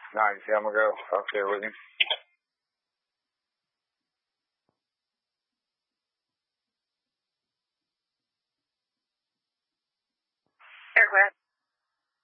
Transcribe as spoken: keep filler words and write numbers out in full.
Nice. Yeah, I'm gonna go up there with him. Aircraft.